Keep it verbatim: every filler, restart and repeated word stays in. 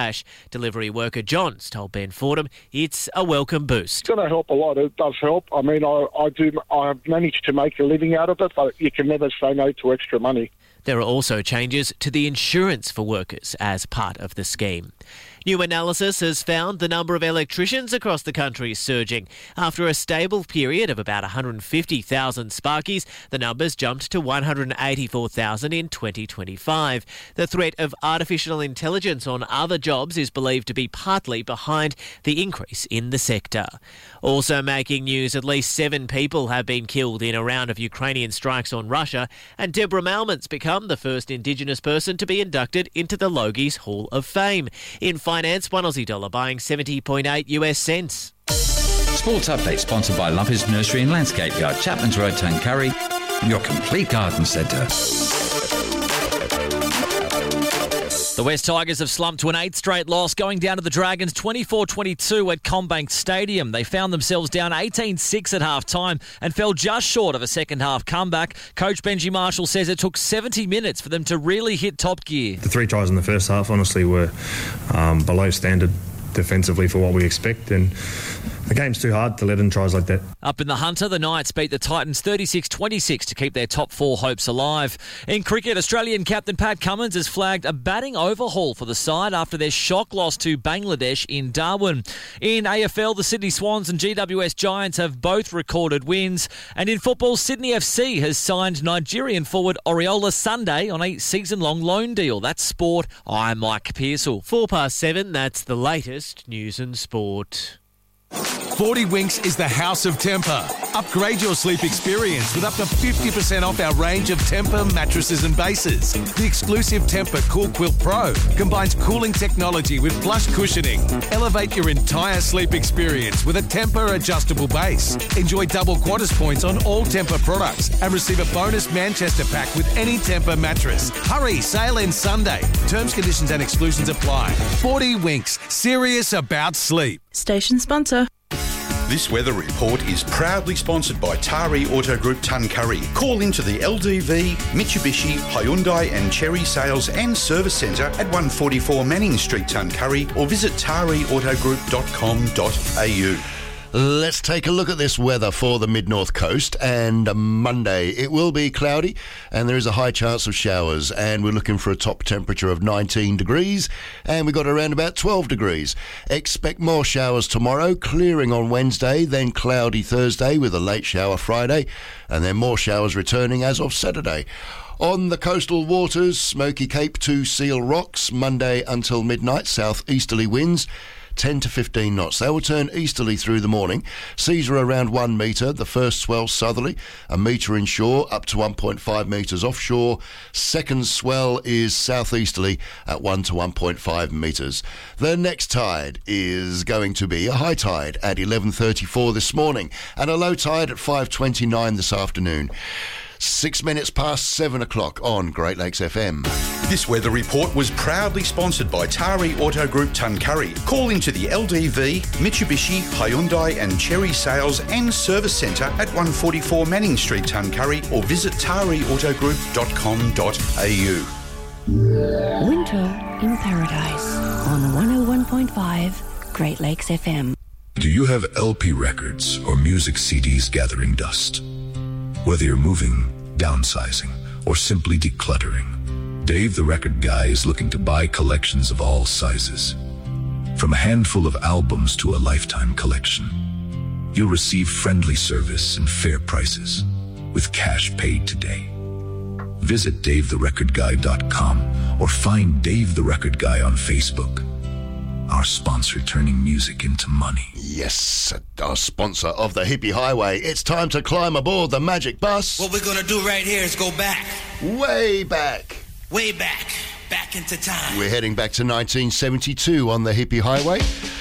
DoorDash. Delivery worker Johns told Ben Fordham it's a welcome boost. It's going to help a lot. It does help. I mean, I, I do. I've managed to make a living out of it, but you can never say no to extra money. There are also changes to the insurance for workers as part of the scheme. New analysis has found the number of electricians across the country is surging. After a stable period of about one hundred fifty thousand sparkies, the numbers jumped to one hundred eighty-four thousand in twenty twenty-five. The threat of artificial intelligence on other jobs is believed to be partly behind the increase in the sector. Also making news, at least seven people have been killed in a round of Ukrainian strikes on Russia, and Deborah Malman's become the first Indigenous person to be inducted into the Logies Hall of Fame. In finance, one Aussie dollar buying seventy point eight US cents. Sports Update sponsored by Lumpers Nursery and Landscape Yard, Chapman's Road, Tuncurry, your complete garden centre. The West Tigers have slumped to an eighth straight loss, going down to the Dragons twenty-four twenty-two at Combank Stadium. They found themselves down eighteen six at half-time and fell just short of a second-half comeback. Coach Benji Marshall says it took seventy minutes for them to really hit top gear. The three tries in the first half, honestly, were um, below standard defensively for what we expect, and the game's too hard to let in tries like that. Up in the Hunter, the Knights beat the Titans thirty-six twenty-six to keep their top four hopes alive. In cricket, Australian captain Pat Cummins has flagged a batting overhaul for the side after their shock loss to Bangladesh in Darwin. In A F L, the Sydney Swans and G W S Giants have both recorded wins. And in football, Sydney F C has signed Nigerian forward Oriola Sunday on a season-long loan deal. That's sport. I'm Mike Pearsall. Four past seven, that's the latest news and sport. forty Winks is the house of Temper. Upgrade your sleep experience with up to fifty percent off our range of Temper mattresses and bases. The exclusive Temper Cool Quilt Pro combines cooling technology with plush cushioning. Elevate your entire sleep experience with a Temper adjustable base. Enjoy double Qantas points on all Temper products and receive a bonus Manchester pack with any Temper mattress. Hurry, sale ends Sunday. Terms, conditions and exclusions apply. forty Winks, serious about sleep. Station sponsor. This weather report is proudly sponsored by Tari Auto Group Tuncurry. Call into the L D V, Mitsubishi, Hyundai and Cherry Sales and Service Centre at one forty-four Manning Street, Tuncurry, or visit tari auto group dot com dot a u. Let's take a look at this weather for the mid-north coast. And Monday, it will be cloudy and there is a high chance of showers, and we're looking for a top temperature of nineteen degrees, and we've got around about twelve degrees. Expect more showers tomorrow, clearing on Wednesday, then cloudy Thursday with a late shower Friday, and then more showers returning as of Saturday. On the coastal waters, Smoky Cape to Seal Rocks, Monday until midnight, southeasterly winds ten to fifteen knots. They will turn easterly through the morning. Seas are around one metre. The first swell southerly, a metre inshore, up to one point five metres offshore. Second swell is southeasterly at one to one point five metres. The next tide is going to be a high tide at eleven thirty-four this morning and a low tide at five twenty-nine this afternoon. Six minutes past seven o'clock on Great Lakes F M. This weather report was proudly sponsored by Tari Auto Group Tuncurry. Call into the L D V, Mitsubishi, Hyundai and Cherry Sales and Service Centre at one forty-four Manning Street, Tuncurry, or visit tari auto group dot com dot a u. Winter in Paradise on one oh one point five Great Lakes F M. Do you have L P records or music C Ds gathering dust? Whether you're moving, downsizing, or simply decluttering, Dave the Record Guy is looking to buy collections of all sizes. From a handful of albums to a lifetime collection, you'll receive friendly service and fair prices with cash paid today. Visit dave the record guy dot com or find Dave the Record Guy on Facebook. Our sponsor turning music into money. Yes, our sponsor of the Hippie Highway. It's time to climb aboard the Magic Bus. What we're going to do right here is go back. Way back. Way back. Back into time. We're heading back to nineteen seventy-two on the Hippie Highway.